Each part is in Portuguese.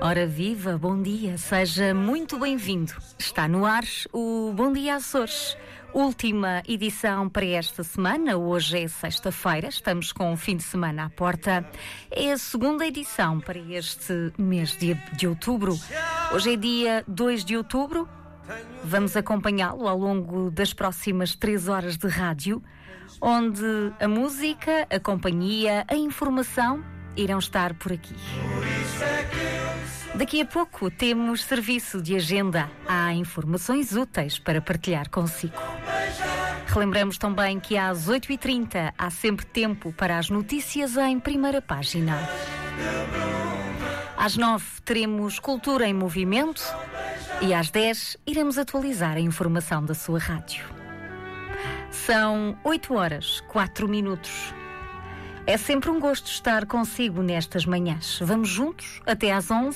Ora viva, bom dia, seja muito bem-vindo. Está no ar o Bom Dia Açores. Última edição para esta semana, hoje é sexta-feira, estamos com o fim de semana à porta. É a segunda edição para este mês de outubro. Hoje é dia 2 de outubro, vamos acompanhá-lo ao longo das próximas 3 horas de rádio, onde a música, a companhia, a informação irão estar por aqui. Daqui a pouco temos serviço de agenda. Há informações úteis para partilhar consigo. Relembramos também que às 8h30 há sempre tempo para as notícias em primeira página. Às 9 teremos Cultura em Movimento e às 10 iremos atualizar a informação da sua rádio. São 8 horas, 4 minutos. É sempre um gosto estar consigo nestas manhãs. Vamos juntos até às 11.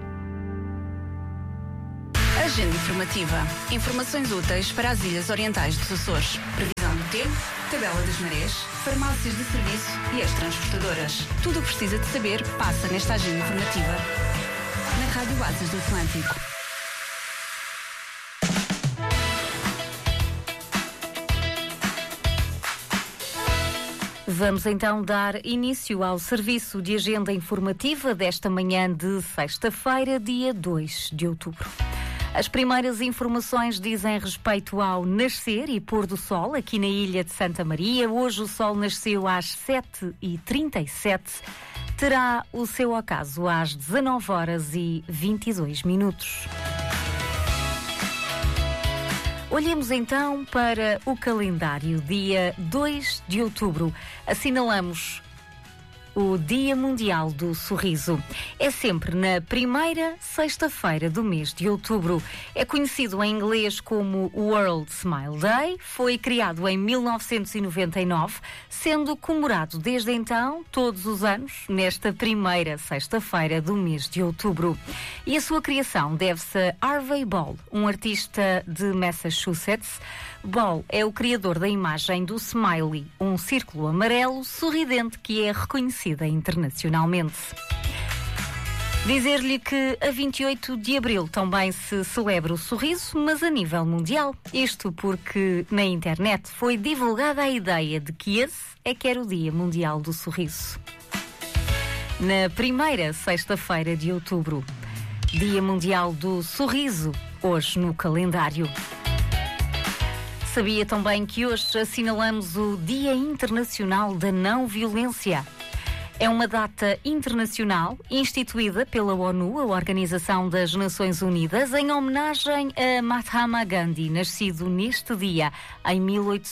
Agenda informativa. Informações úteis para as Ilhas Orientais dos Açores. Previsão do tempo, tabela das marés, farmácias de serviço e as transportadoras. Tudo o que precisa de saber passa nesta agenda informativa. Na Rádio Asas do Atlântico. Vamos então dar início ao serviço de agenda informativa desta manhã de sexta-feira, dia 2 de outubro. As primeiras informações dizem respeito ao nascer e pôr do sol aqui na ilha de Santa Maria. Hoje o sol nasceu às 7h37. Terá o seu ocaso às 19h22. Olhemos então para o calendário. Dia 2 de outubro, assinalamos o Dia Mundial do Sorriso. É sempre na primeira sexta-feira do mês de outubro. É conhecido em inglês como World Smile Day. Foi criado em 1999, sendo comemorado desde então, todos os anos, nesta primeira sexta-feira do mês de outubro. E a sua criação deve-se a Harvey Ball, um artista de Massachusetts. Ball é o criador da imagem do smiley, um círculo amarelo sorridente que é reconhecida internacionalmente. Dizer-lhe que a 28 de abril também se celebra o sorriso, mas a nível mundial. Isto porque na internet foi divulgada a ideia de que esse é que era o Dia Mundial do Sorriso. Na primeira sexta-feira de outubro, Dia Mundial do Sorriso, hoje no calendário. Sabia também que hoje assinalamos o Dia Internacional da Não Violência. É uma data internacional instituída pela ONU, a Organização das Nações Unidas, em homenagem a Mahatma Gandhi, nascido neste dia, em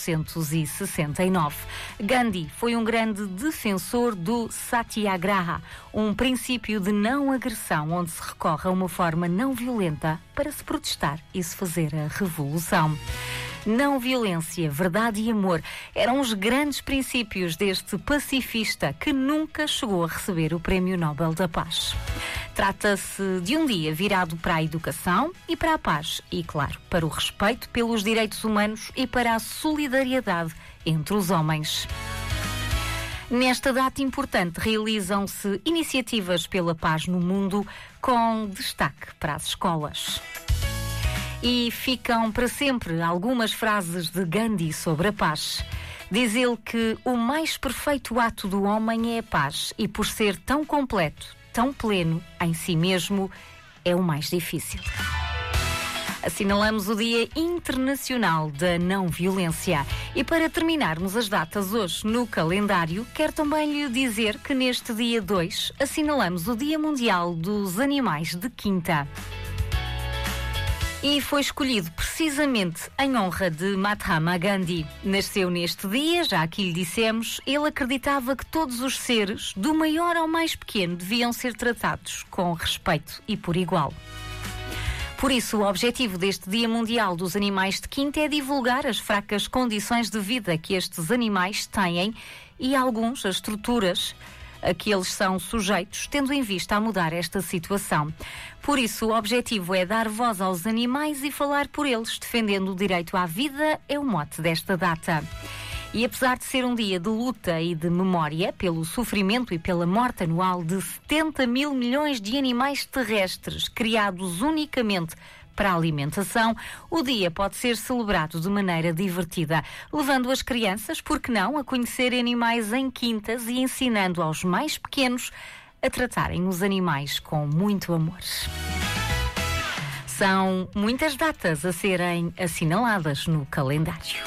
1869. Gandhi foi um grande defensor do Satyagraha, um princípio de não agressão, onde se recorre a uma forma não violenta para se protestar e se fazer a revolução. Não violência, verdade e amor eram os grandes princípios deste pacifista que nunca chegou a receber o Prémio Nobel da Paz. Trata-se de um dia virado para a educação e para a paz e, claro, para o respeito pelos direitos humanos e para a solidariedade entre os homens. Nesta data importante realizam-se iniciativas pela paz no mundo, com destaque para as escolas. E ficam para sempre algumas frases de Gandhi sobre a paz. Diz ele que o mais perfeito ato do homem é a paz e, por ser tão completo, tão pleno em si mesmo, é o mais difícil. Assinalamos o Dia Internacional da Não Violência. E para terminarmos as datas hoje no calendário, quero também lhe dizer que neste dia 2 assinalamos o Dia Mundial dos Animais de Quinta. E foi escolhido precisamente em honra de Mahatma Gandhi. Nasceu neste dia, já aqui lhe dissemos, ele acreditava que todos os seres, do maior ao mais pequeno, deviam ser tratados com respeito e por igual. Por isso, o objetivo deste Dia Mundial dos Animais de Quinta é divulgar as fracas condições de vida que estes animais têm e alguns, as estruturas a que eles são sujeitos, tendo em vista a mudar esta situação. Por isso, o objetivo é dar voz aos animais e falar por eles, defendendo o direito à vida, é o mote desta data. E apesar de ser um dia de luta e de memória pelo sofrimento e pela morte anual de 70 mil milhões de animais terrestres criados unicamente para a alimentação, o dia pode ser celebrado de maneira divertida, levando as crianças, por que não, a conhecer animais em quintas e ensinando aos mais pequenos a tratarem os animais com muito amor. São muitas datas a serem assinaladas no calendário.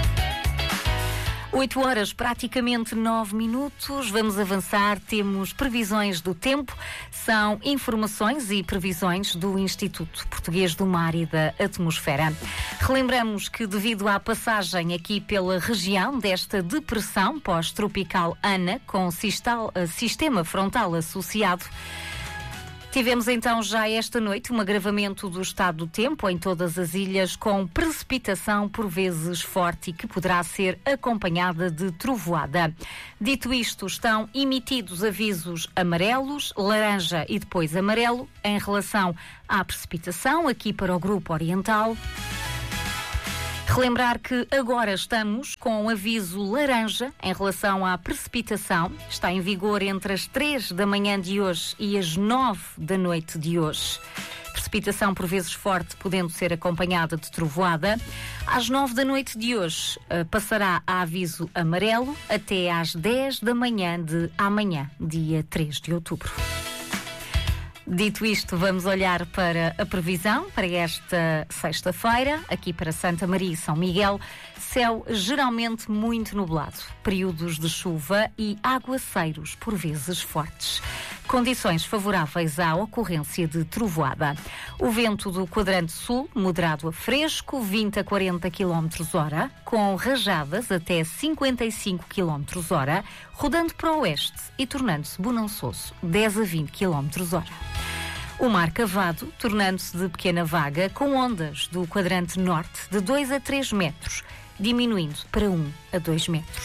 8 horas, praticamente 9 minutos. Vamos avançar. Temos previsões do tempo. São informações e previsões do Instituto Português do Mar e da Atmosfera. Relembramos que, devido à passagem aqui pela região desta depressão pós-tropical Ana, com sistema frontal associado, tivemos então já esta noite um agravamento do estado do tempo em todas as ilhas, com precipitação por vezes forte e que poderá ser acompanhada de trovoada. Dito isto, estão emitidos avisos amarelos, laranja e depois amarelo em relação à precipitação aqui para o Grupo Oriental. Relembrar que agora estamos com aviso laranja em relação à precipitação. Está em vigor entre as 3 da manhã de hoje e as 9 da noite de hoje. Precipitação por vezes forte, podendo ser acompanhada de trovoada. Às 9 da noite de hoje passará a aviso amarelo até às 10 da manhã de amanhã, dia 3 de outubro. Dito isto, vamos olhar para a previsão para esta sexta-feira, aqui para Santa Maria e São Miguel. Céu geralmente muito nublado, períodos de chuva e aguaceiros por vezes fortes. Condições favoráveis à ocorrência de trovoada. O vento do quadrante sul, moderado a fresco, 20 a 40 km/h, com rajadas até 55 km/h, rodando para o oeste e tornando-se bonançoso, 10 a 20 km/h. O mar cavado, tornando-se de pequena vaga, com ondas do quadrante norte de 2 a 3 metros, diminuindo para 1 a 2 metros.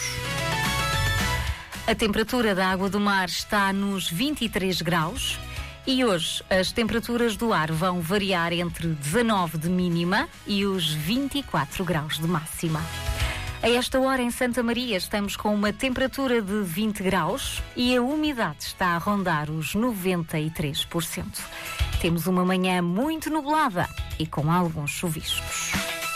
A temperatura da água do mar está nos 23 graus e hoje as temperaturas do ar vão variar entre 19 de mínima e os 24 graus de máxima. A esta hora em Santa Maria estamos com uma temperatura de 20 graus e a umidade está a rondar os 93%. Temos uma manhã muito nublada e com alguns chuviscos.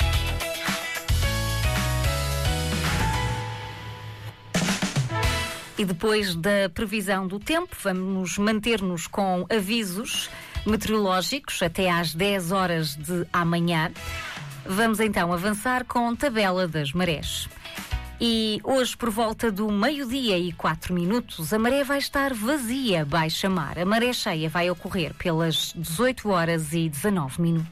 E depois da previsão do tempo, vamos manter-nos com avisos meteorológicos até às 10 horas de amanhã. Vamos então avançar com tabela das marés. E hoje, por volta do 12:04, a maré vai estar vazia, baixa mar. A maré cheia vai ocorrer pelas 18h19.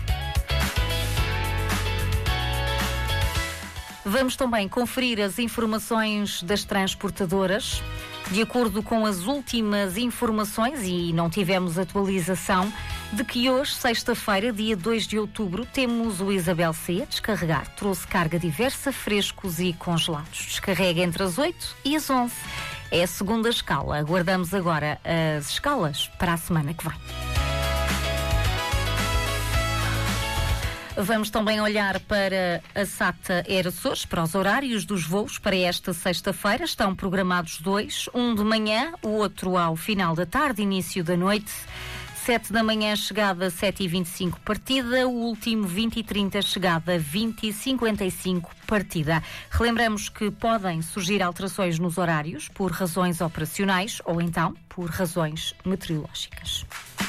Vamos também conferir as informações das transportadoras. De acordo com as últimas informações, e não tivemos atualização, de que hoje, sexta-feira, dia 2 de outubro, temos o Isabel C a descarregar. Trouxe carga diversa, frescos e congelados. Descarrega entre as 8 e as 11. É a segunda escala. Aguardamos agora as escalas para a semana que vem. Vamos também olhar para a SATA Air Açores, para os horários dos voos para esta sexta-feira. Estão programados 2, um de manhã, o outro ao final da tarde, início da noite. 7 da manhã, chegada 7h25, partida. O último, 20h30, chegada 20h55, partida. Relembramos que podem surgir alterações nos horários por razões operacionais ou então por razões meteorológicas.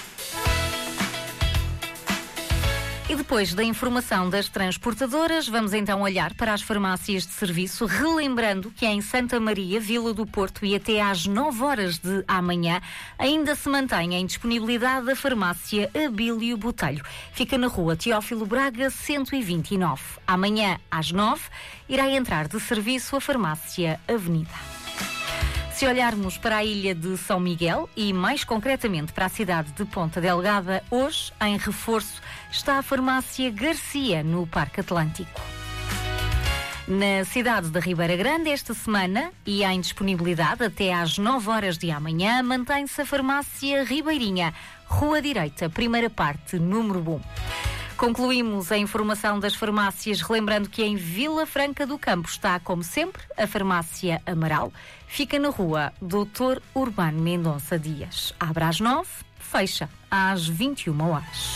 E depois da informação das transportadoras, vamos então olhar para as farmácias de serviço, relembrando que em Santa Maria, Vila do Porto e até às 9 horas de amanhã, ainda se mantém em disponibilidade a farmácia Abílio Botelho. Fica na rua Teófilo Braga, 129. Amanhã, às 9, irá entrar de serviço a farmácia Avenida. Se olharmos para a ilha de São Miguel e mais concretamente para a cidade de Ponta Delgada, hoje, em reforço, está a farmácia Garcia, no Parque Atlântico. Na cidade da Ribeira Grande, esta semana, e em disponibilidade até às 9 horas de amanhã, mantém-se a farmácia Ribeirinha, Rua Direita, primeira parte, número 1. Concluímos a informação das farmácias, relembrando que em Vila Franca do Campo está, como sempre, a farmácia Amaral. Fica na rua Dr. Urbano Mendonça Dias. Abre às 9, fecha às 21 horas.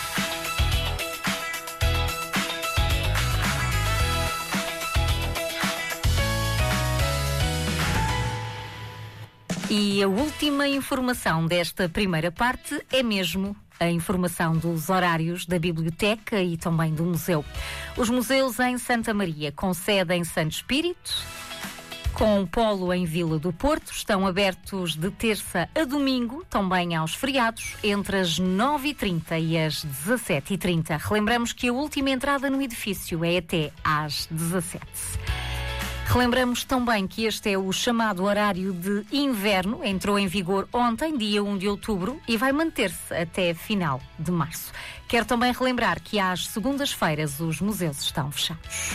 E a última informação desta primeira parte é mesmo a informação dos horários da biblioteca e também do museu. Os museus em Santa Maria, com sede em Santo Espírito, com um polo em Vila do Porto, estão abertos de terça a domingo, também aos feriados, entre as 9h30 e as 17h30. Relembramos que a última entrada no edifício é até às 17h. Relembramos também que este é o chamado horário de inverno, entrou em vigor ontem, dia 1 de outubro, e vai manter-se até final de março. Quero também relembrar que às segundas-feiras os museus estão fechados.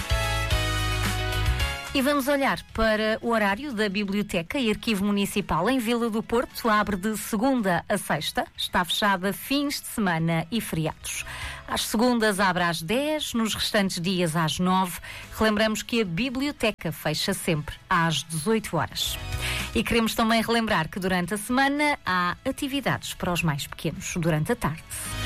E vamos olhar para o horário da Biblioteca e Arquivo Municipal em Vila do Porto. Abre de segunda a sexta, está fechada fins de semana e feriados. Às segundas abre às 10, nos restantes dias às 9. Relembramos que a Biblioteca fecha sempre às 18 horas. E queremos também relembrar que durante a semana há atividades para os mais pequenos, durante a tarde.